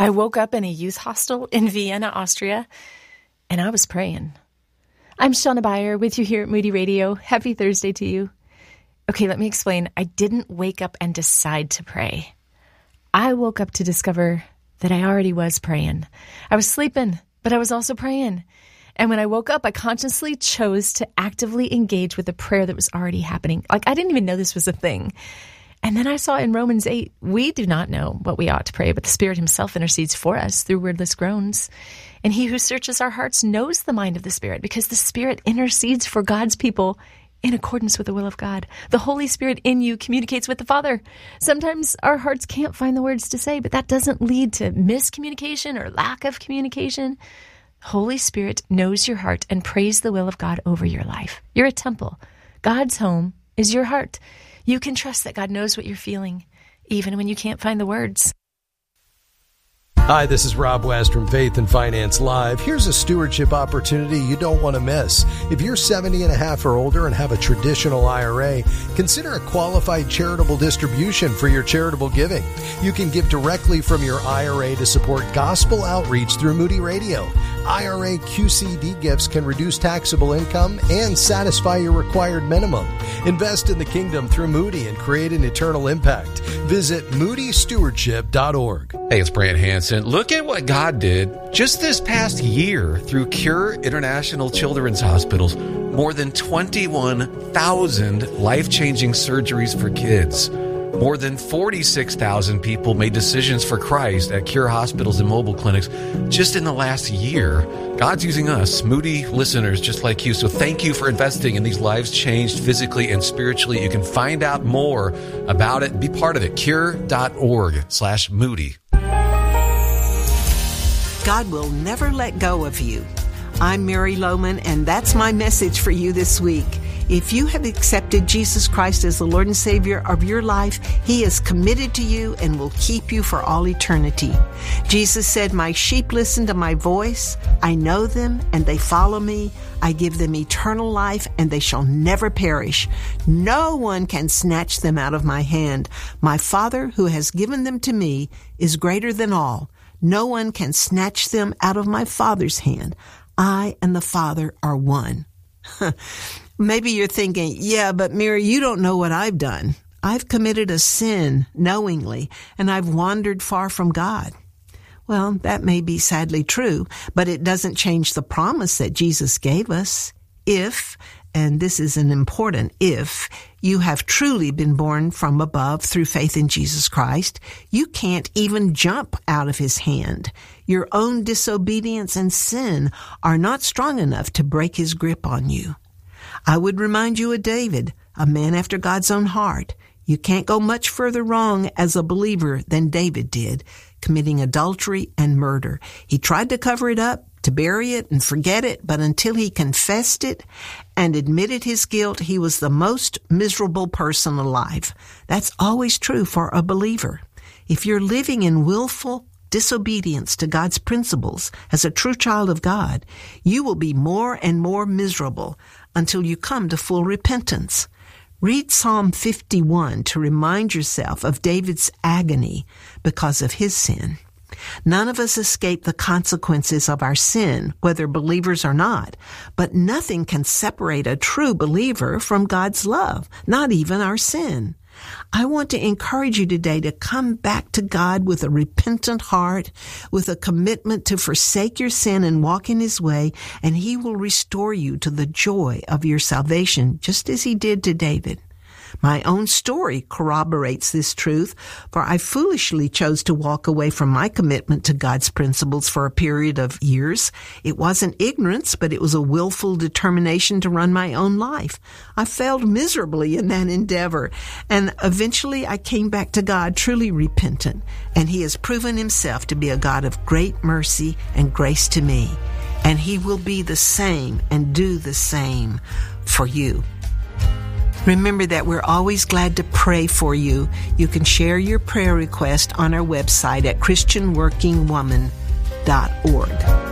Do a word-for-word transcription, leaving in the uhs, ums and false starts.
I woke up in a youth hostel in Vienna, Austria, and I was praying. I'm Shauna Beyer with you here at Moody Radio. Happy Thursday to you. Okay, let me explain. I didn't wake up and decide to pray. I woke up to discover that I already was praying. I was sleeping, but I was also praying. And when I woke up, I consciously chose to actively engage with a prayer that was already happening. Like, I didn't even know this was a thing. And then I saw in Romans eight, we do not know what we ought to pray, but the Spirit himself intercedes for us through wordless groans. And he who searches our hearts knows the mind of the Spirit, because the Spirit intercedes for God's people in accordance with the will of God. The Holy Spirit in you communicates with the Father. Sometimes our hearts can't find the words to say, but that doesn't lead to miscommunication or lack of communication. Holy Spirit knows your heart and prays the will of God over your life. You're a temple. God's home is your heart. You can trust that God knows what you're feeling, even when you can't find the words. Hi, this is Rob West from Faith and Finance Live. Here's a stewardship opportunity you don't want to miss. If you're seventy and a half or older and have a traditional I R A, consider a qualified charitable distribution for your charitable giving. You can give directly from your I R A to support gospel outreach through Moody Radio. I R A Q C D gifts can reduce taxable income and satisfy your required minimum. Invest in the kingdom through Moody and create an eternal impact. Visit moody stewardship dot org. Hey, it's Brant Hansen. Look at what God did just this past year through Cure International Children's Hospitals. More than twenty-one thousand life-changing surgeries for kids. More than forty-six thousand people made decisions for Christ at Cure hospitals and mobile clinics just in the last year. God's using us, Moody listeners just like you. So thank you for investing in these lives changed physically and spiritually. You can find out more about it and be part of it. Cure.org slash Moody. God will never let go of you. I'm Mary Lohman, and that's my message for you this week. If you have accepted Jesus Christ as the Lord and Savior of your life, He is committed to you and will keep you for all eternity. Jesus said, "My sheep listen to my voice. I know them and they follow me. I give them eternal life and they shall never perish. No one can snatch them out of my hand. My Father who has given them to me is greater than all. No one can snatch them out of my Father's hand. I and the Father are one." Maybe you're thinking, yeah, but Mary, you don't know what I've done. I've committed a sin knowingly, and I've wandered far from God. Well, that may be sadly true, but it doesn't change the promise that Jesus gave us. If, and this is an important if, you have truly been born from above through faith in Jesus Christ, you can't even jump out of His hand. Your own disobedience and sin are not strong enough to break His grip on you. I would remind you of David, a man after God's own heart. You can't go much further wrong as a believer than David did, committing adultery and murder. He tried to cover it up, to bury it and forget it, but until he confessed it and admitted his guilt, he was the most miserable person alive. That's always true for a believer. If you're living in willful disobedience to God's principles as a true child of God, you will be more and more miserable until you come to full repentance. Read Psalm fifty-one to remind yourself of David's agony because of his sin. None of us escape the consequences of our sin, whether believers or not, but nothing can separate a true believer from God's love, not even our sin. I want to encourage you today to come back to God with a repentant heart, with a commitment to forsake your sin and walk in His way, and He will restore you to the joy of your salvation, just as He did to David. My own story corroborates this truth, for I foolishly chose to walk away from my commitment to God's principles for a period of years. It wasn't ignorance, but it was a willful determination to run my own life. I failed miserably in that endeavor, and eventually I came back to God truly repentant, and He has proven Himself to be a God of great mercy and grace to me, and He will be the same and do the same for you. Remember that we're always glad to pray for you. You can share your prayer request on our website at christian working woman dot org.